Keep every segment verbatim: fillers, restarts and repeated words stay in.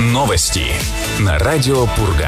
Новости на радио Пурга.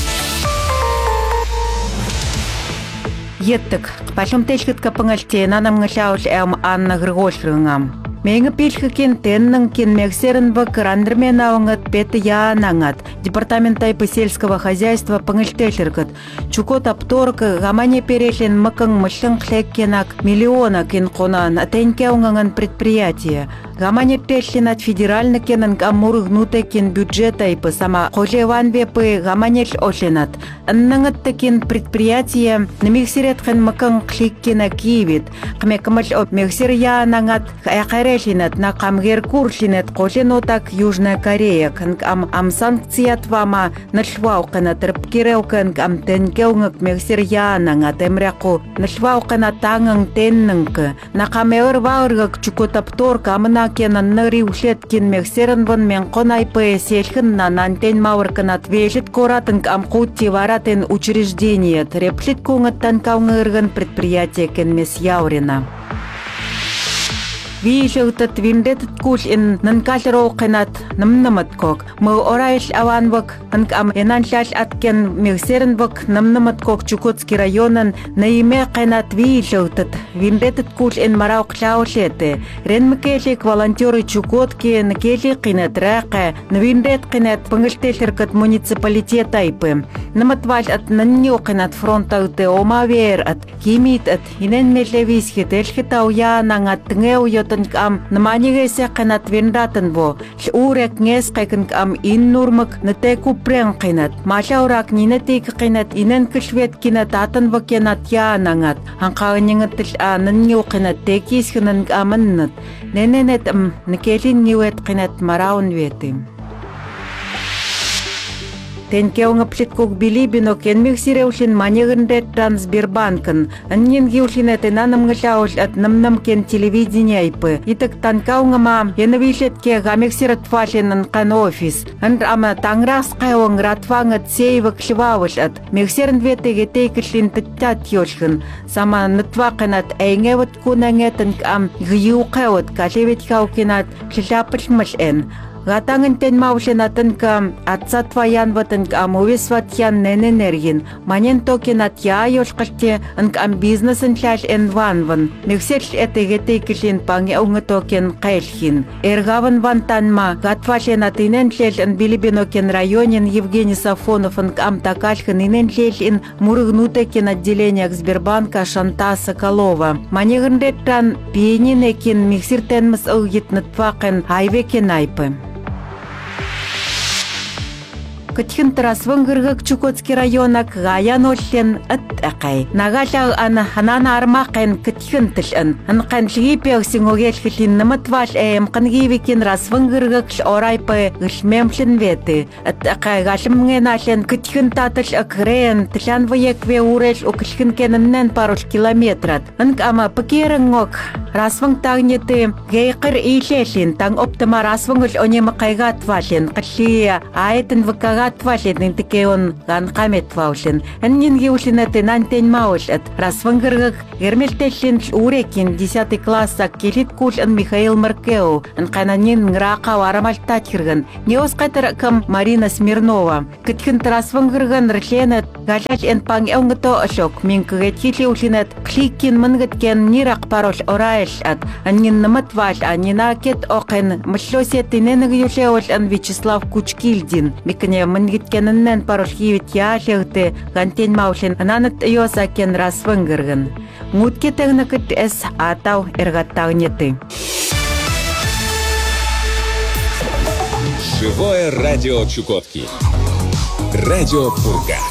Еттик, пашымтешкет капыңалте нанамгашаул эм Анна Григорьевна. Меңі пешкікен теннің кен мексерін бак рандырмен ауыңыт беті яанаңат. Департамент тайпы сельского хозяйства пыңылтешіргіт. Чукот апторка гамане перешлен мыкың мышлың клеккенак миллиона кен қонан атенке ауыңын предприятие. Гамане перешлен от федеральны кенін амуры гнуте кен бюджет тайпы сама хожеван вепы гаманеш ошенат. Анныңытты кен предприятие намексерет кен мыкың клеккена киевит. Кмекмыш оп мексер яанаңат Шинет на камгер куршинет кошенотак Южная Корея кэнк ам ам санкцият вама нашваукана терпкиреукэн ам тенкеунгак мексер яананга темряку нашваукана танган теннэнк на камеор ваургак чукотапторка амна кенан нариушет кин мексерэн вон мен конай пэсельхэн на нантен маурканат вешет коратэнк ам кутти варатен учреждение треплит кунгат танкаунгэргэн предприятие кен мес яурина. Вишелтат виндетат куш ин нанкалеро кенат намнаматкок. Мы орайш аванвак анк ам энаншаш аткен мексеренвак намнаматкок Чукотский районан наиме кенат вишелтат виндетат куш ин мараук шаушете. Ренмекешек волонтеры Чукотки накеши кенат рака навиндет кенат пангштешеркат муниципалитет тайпы. Наматваш от нанню кенат фронта те омавер от кимит от инен мешлевисхет эльхетау яанангат тнгеу ам наманигese канат винратан во урек ngес кайкын ам иннурмак нате купрен кайнат машаурак нинетик кайнат инен кшвет кинат атын во кенат яанангат анкаанingтл анын ю кайнат текисхнан амннат нененет ам некелин ньюет кайнат мараун ветим Тенкеунга плиткук билибино кен мексиреушин манегендеттан Сбербанкын. Аннин гиушинете нанамгашауш от намнам кен телевидения айпы. Итак танкаунга ма янавишетке гамексират фашинан кан офис. Анд ама танграс кайонг ратвангат сейвак шивауш от. Мексерн ветеге тейкишлин таттат йошхын. Сама натваканат эйнгеват кунангетан ам гиукаот кашевит хаукинат шишапышмаш эн. Гатангын тен маушенатын кам атса тваян ватын кам увесватьян нененергин. Манен токен от я йошкаште анк ам бизнесен шлаш эн ванван. Мексерш этегетей кишлин панге унга токен кайшхин. Эргаван вантанма гатвашен от инен шлеш эн билибинокен районен Евгений Сафонов анк ам такашхин инен шлеш эн мурыгнутекен отделения Сбербанка Шанта Соколова. Манегндеттан пиенинекен мексиртенмс угит натвакен айвекен айпы. Кытхын тарасвынгыргак Чукотский районак гаян оллен ат акай. Нагаля ана ханана армакен кытхын тылын. Анкан шигипег сингогелхилин наматваш эм кангивикин расвынгыргак орайпы гышмемшлен веты. Ат акай гашымнgeнален кытхын татыл акрен тылан ваекве уреш окылхын кеннен пару километрат. Анк ама пакерэнгок расвынг тагнеты гейкыр ийлелин танг оптама расвынгыл онемакайгат вашен кыллия айтын вакага Твашетнин тикеон ган камет ваушен. Аннин геушинете нантен маушет. Расвангыргак гермельтешлин урекин десятый класса келит куш ан Михаил Маркеу. Анкананин нрака варамальтатирган. Неоскатер кам Марина Смирнова. Кытхын расвангырган ршенет галач эн панг эунгто ошок. Минкагетхили ушинет кликкин мангаткен нирак парош ораеш ат. Аннин наматваш анинакет окен мышлосетинен гюшеол ан Вячеслав Кучкильдин. Микне Мангиткеннен парушхивит яшехте гантен маушен ананат йосакен расвынгырган. Муткетегнакыт эс атау эргаттагнеты. Живое радио Чукотки. Радио Пурга.